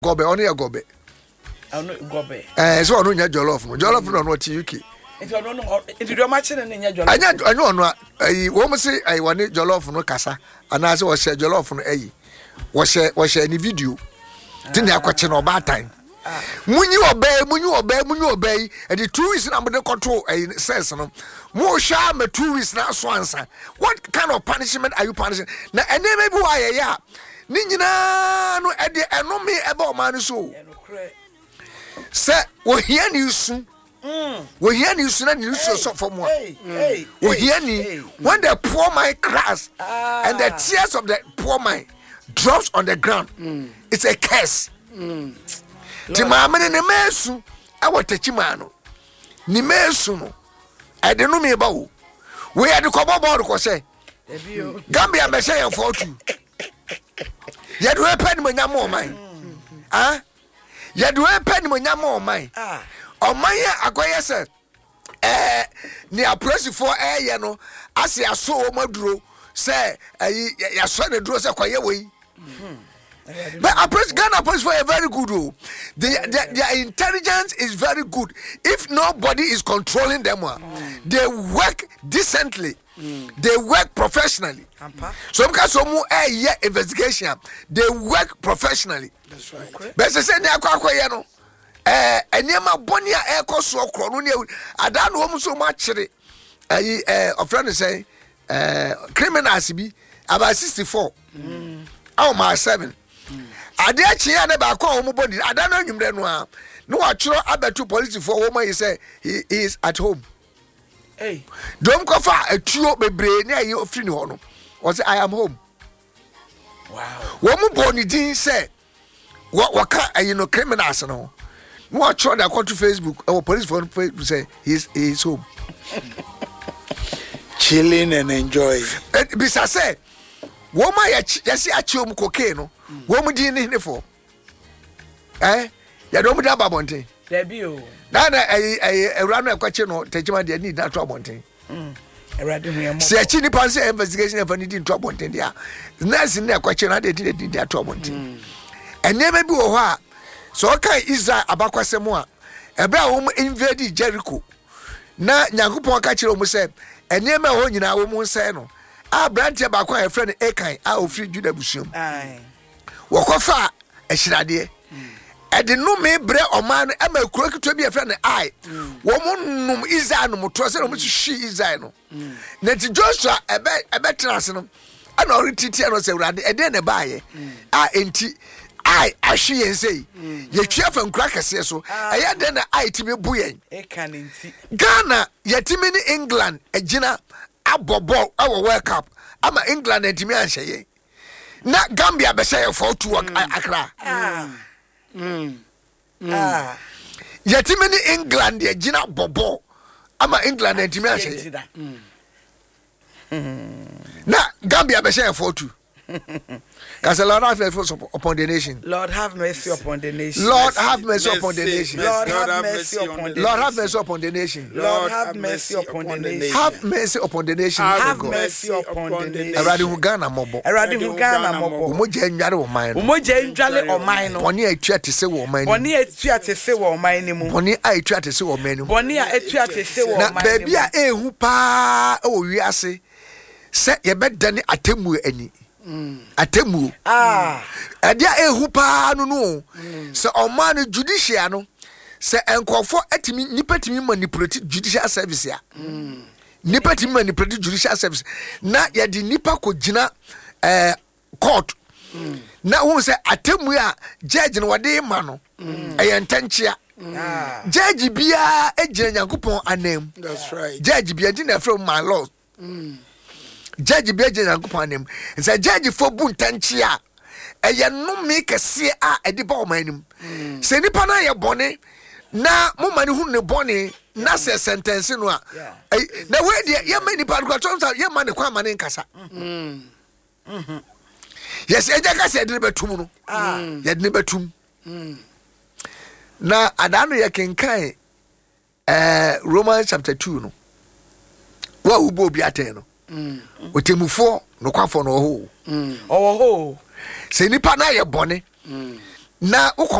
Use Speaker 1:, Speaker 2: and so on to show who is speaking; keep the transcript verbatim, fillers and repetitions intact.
Speaker 1: gobe oni ya gobe
Speaker 2: ano gobe
Speaker 1: eh so onu nya jollof no jollof no no ti U K
Speaker 2: nti ono no nti do ma chene ne nya jollof
Speaker 1: anya anya ono ayi wo mo se ayi woni jollof no kasa ana se wo share jollof no ayi wo share wo share ni video tin ya kwache no ba time munyi obey munyi obey munyi obey and the two weeks na me dey control ayi sense no mo sha me two weeks na so ansa what kind of punishment are you punishing na ene me bi wa ye ya ni nyina no e de eno me e ba o man so se wo hia ni su mm wo hia ni su na ni su so for mo wo hia ni when the poor man cries ah. and the tears of the poor man drops on the ground mm. it's a curse mm. ti maamene ne mesu awatachi mano ni mesu no e de no me ba wo we ya de kobo board ko say Gambia me say en fortu ya do pen mo nyam o man ah ya do pen mo nyam o man ah o man ya akoye say eh ni approach for eh ye no ase aso o maduro say ya so na duro say koye we but approach Ghana approach for a very good oh. The, the, their intelligence is very good. If nobody is controlling them, mm. they work decently. Mm. They work professionally. Mm-hmm. So because some a year investigation, they work professionally.
Speaker 2: That's right. Okay.
Speaker 1: But say they are quite you know. Eh, anyama bonia e ko so kro no ne ada no so much re. Eh, eh, of friend say eh criminals bi about sixty-four. Mm. Oh my seven. Ade achia na ba kwa omo body ada no nwumre no a no wa chiro abetu police for woman he say he, he is at home.
Speaker 2: Hey,
Speaker 1: dom ko fa atuo bebre na ayi ofri ni ho no. O say I am home.
Speaker 2: Wow.
Speaker 1: Wo mu boni din say wo waka ayi no criminals no. No wa chiro da go to Facebook or police for Facebook say he is he is home.
Speaker 3: Chilling and enjoying.
Speaker 1: Bisa say woman ya yesi achio mu cocaine no. Wo mu din ni for eh ya do mu da babonten
Speaker 2: there be o
Speaker 1: na na eh eh ewra no ekwache no tejima de ni na to abonten
Speaker 2: mm ewra de hu yemo
Speaker 1: se achi ni pan say investigation e fa ni din to abonten dia nurse ni ekwache na de din din to abonten ene be bi wo ho a so kai Israel abakwasem a ebe a wo invade Jericho na Nyankopon ka kire wo say ene me ho nyina wo mu nse no a branch ba kwa e friend Ekan a ofri Juda busuam ai wokofa ehirade e de no me bre oman e ma kuro kitwa bi e friend ai wo mu num Israel no to se no mu hyi Israel no na ti Joshua ebe ebe trans no ana orititi no se urade e de ne baaye a enti ai ahwe yen sei ye twa fa nkura kase so e ye de na ai ti me bu yen
Speaker 2: e kan enti
Speaker 1: Ghana yetimi ni England agina abobo awo World Cup ama England entimi anhye yen na Gambia be say for two Accra
Speaker 2: ah mm ah
Speaker 1: yetimi ni England ye gina bobo ama England entimi anhye na Gambia be say for two Cause Lord have mercy upon the nation.
Speaker 2: Lord have mercy upon the nation.
Speaker 1: Lord have mercy upon the nation.
Speaker 2: Lord have mercy upon the nation.
Speaker 1: Lord have mercy upon the nation.
Speaker 2: Lord have mercy upon the nation.
Speaker 1: Have mercy upon the nation.
Speaker 2: Have mercy upon the nation.
Speaker 1: Erade hu Ghana mobo.
Speaker 2: Erade hu Ghana mobo.
Speaker 1: Umoje ndware wo man no.
Speaker 2: Umoje ndwale o man no.
Speaker 1: Boni atua te se wo man no.
Speaker 2: Boni atua te se wo man ni mu.
Speaker 1: Boni atua te se wo man ni mu.
Speaker 2: Boni atua te se wo man ni mu.
Speaker 1: Na baby a ehu pa o wiase se ye bedane atemu ani. Mm. Atemu
Speaker 2: ah
Speaker 1: adia ehu pa no no mm. Se oman judicial no se enkofo atimi nipa timi manipulate judicial service ya mm. Nipa timi manipulate judicial service na ya di nipa ko gina eh court mm. Na wo se atemu a judge no wade ma no mm. Eyentanchia mm. Ah judge bia ejina Nyankopon anem.
Speaker 3: That's right.
Speaker 1: Judge bia di na from my law mm. Judge be agent Nyankopon say judge for buntanchi a eye no me kese a edi ba o manim se nipa na ye bone na mo mani hu ne bone na se sentence no a na we de ye mani pa ko tonsa ye mani kwa mani nkasa mhm mhm yes eja ka se de betum no ah ye de betum mhm na adano ye kenkan eh Romans chapter two no wa ubo bi aten no mm otemufo no kwafo no ho mm owo ho se nipa na ye bone mm na